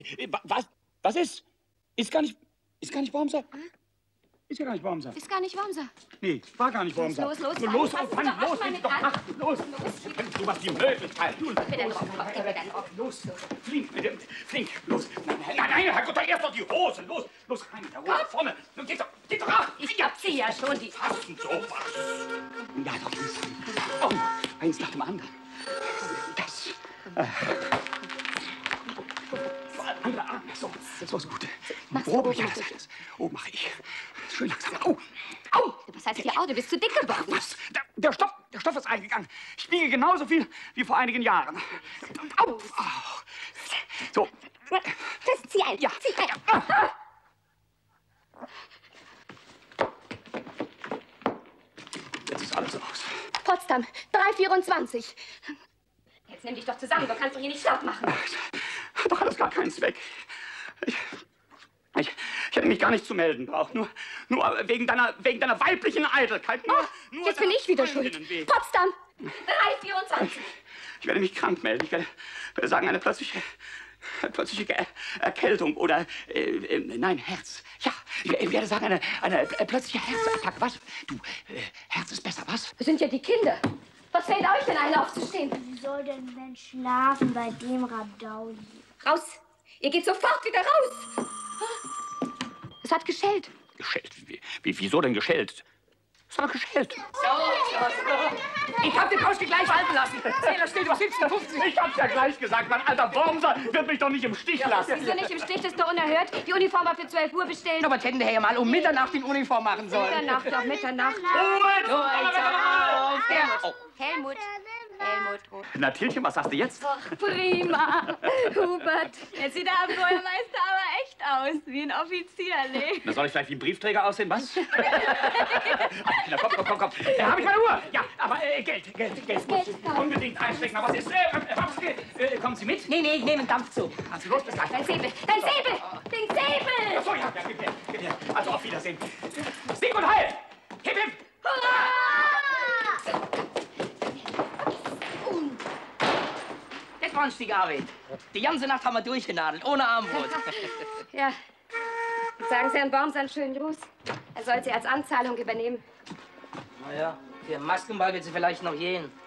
Was? Was ist? Ist gar nicht Wormser? Ist ja gar nicht Wormser. Ist gar nicht Wormser. Nee, war gar nicht Wormser. Los, los, los, los, Fanny, los, los. Du hast die Möglichkeit. Gib mir deinen Rock, gib mir deinen Rock. Los, flink, los. Nein, Herrgott, erst doch die Hose. Los, rein mit der Hose, vorne. Geht doch ab. Ich hab sie ja schon, die... Was denn sowas? Ja, doch, oh, eins nach dem anderen. Das. Andere Arm, so ist gut. Oben, ja, das. Oben mache ich. Schön langsam. Au! Was heißt hier, du bist zu dick geworden. Was? Der Stoff ist eingegangen. Ich wiege genauso viel wie vor einigen Jahren. Au! So. Zieh ein. Ja. Zieh ein. Jetzt ist alles aus. Potsdam, 324. Jetzt nimm dich doch zusammen, du kannst doch hier nicht schlapp machen. Hat doch alles gar keinen Zweck. Ich hätte mich gar nicht zu melden braucht. Nur wegen deiner weiblichen Eitelkeit. Nur jetzt bin ich wieder schuld. Potsdam, 324. Ich werde mich krank melden. Ich werde sagen, eine plötzliche Erkältung oder, nein, Herz. Ja, ich werde sagen, eine plötzliche Herzattacke. Was? Du, Herz ist besser, was? Das sind ja die Kinder. Was fällt euch denn ein, aufzustehen? Wie soll denn Mensch schlafen bei dem Radau? Raus! Ihr geht sofort wieder raus! Es hat geschellt. Geschellt? Wieso denn geschellt? Es hat geschellt. So. Ich hab den Koschke gleich halten lassen. Zähler steht über 17,50. Ich hab's ja gleich gesagt, mein alter Wormser wird mich doch nicht im Stich lassen. Wieso nicht im Stich? Das ist doch unerhört. Die Uniform war für 12 Uhr bestellt. Aber hätten der ja mal um Mitternacht in Uniform machen sollen. Mitternacht, auf Mitternacht. Helmut. Na, Tilchen, was sagst du jetzt? Ach, prima. Hubert, jetzt sieht der Abenteuermeister aber echt aus, wie ein Offizier, ne? Na, soll ich vielleicht wie ein Briefträger aussehen, was? Na, komm. Hab ich meine Uhr? Ja, aber Geld muss ich unbedingt einstecken. Aber was ist, kommen Sie mit? Nee, ich nehme einen Dampfzug. Also los, bis gleich. Dein Säbel! Den Säbel! Ach so, ja, gib her. Also auf Wiedersehen. Sieg und Heil! Hip, hip! Hurra! Das war ein Stück Arbeit. Die ganze Nacht haben wir durchgenadelt, ohne Armbrot. Ja. Und sagen Sie Herrn Worms einen schönen Gruß. Er soll sie als Anzahlung übernehmen. Naja, für den Maskenball wird sie vielleicht noch gehen.